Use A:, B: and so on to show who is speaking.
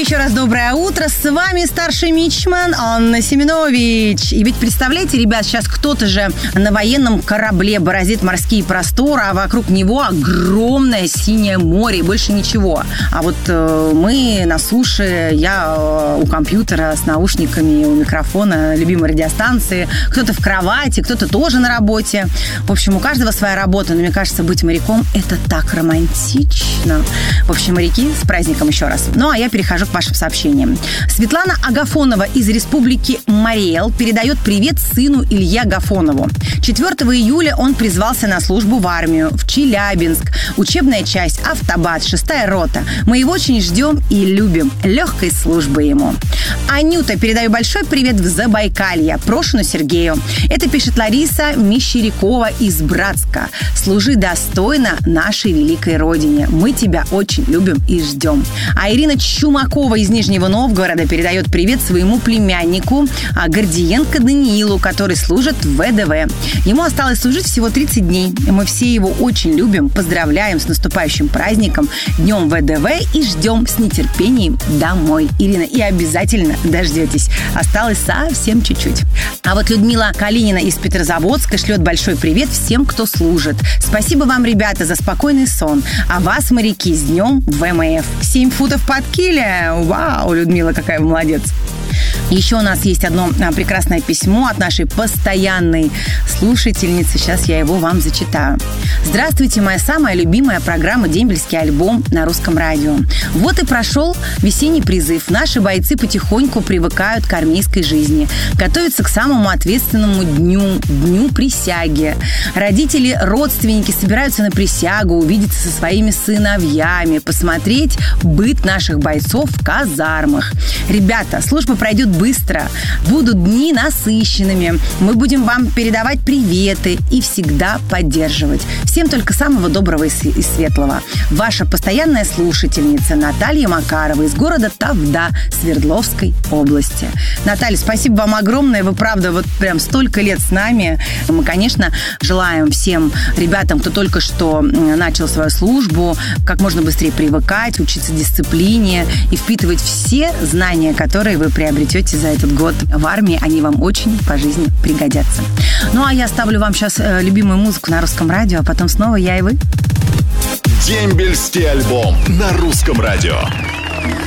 A: еще раз доброе утро. С вами старший мичман Анна Семенович. И ведь представляете, ребят, сейчас кто-то же на военном корабле бороздит морские просторы, а вокруг него огромное синее море и больше ничего. А вот мы на суше, я у компьютера с наушниками, у микрофона любимой радиостанции, кто-то в кровати, кто-то тоже на работе. В общем, у каждого своя работа, но мне кажется, быть моряком – это так романтично. В общем, моряки, с праздником еще раз. Ну, а я перехожу к вашим сообщениям. Светлана Агафонова из республики Мариэл передает привет сыну Илье Агафонову. 4 июля он призвался на службу в армию в Челябинск. Учебная часть «Автобат», 6-я рота. Мы его очень ждем и любим. Легкой службы ему. Анюта, передаю большой привет в Забайкалье. Прошину Сергею. Это пишет Лариса Мещерякова из Братска. Служи достойно нашей великой родине. Мы тебя очень любим и ждем. А Ирина Чумакова из Нижнего Новгорода передает привет своему племяннику Гордиенко Даниилу, который служит в ВДВ. Ему осталось служить всего 30 дней. Мы все его очень любим, поздравляем с наступающим праздником, Днем ВДВ и ждем с нетерпением домой. Ирина, и обязательно дождетесь. Осталось совсем чуть-чуть. А вот Людмила Калинина из Петрозаводска шлет большой привет всем, кто служит. Спасибо вам, ребята, за спокойный сон. А вас, моряки, с днем ВМФ. 7 футов под киле. Вау, Людмила, какая вы молодец. Еще у нас есть одно прекрасное письмо от нашей постоянной слушательницы. Сейчас я его вам зачитаю. Здравствуйте, моя самая любимая программа «Дембельский альбом» на русском радио. Вот и прошел весенний призыв. Наши бойцы потихоньку привыкают к армейской жизни. Готовятся к самому ответственному дню присяги. Родители, родственники собираются на присягу, увидеться со своими сыновьями, посмотреть быт наших бойцов в казармах. Ребята, служба пройдет быстро. Будут дни насыщенными. Мы будем вам передавать приветы и всегда поддерживать. Всем только самого доброго и светлого. Ваша постоянная слушательница Наталья Макарова из города Тавда Свердловской области. Наталья, спасибо вам огромное. Вы, правда, вот прям столько лет с нами. Мы, конечно, желаем всем ребятам, кто только что начал свою службу, как можно быстрее привыкать, учиться дисциплине и впитывать все знания, которые вы приобретете за этот год в армии. Они вам очень по жизни пригодятся. Ну, а я ставлю вам сейчас любимую музыку на русском радио, а потом снова я и вы.
B: Дембельский альбом на русском радио.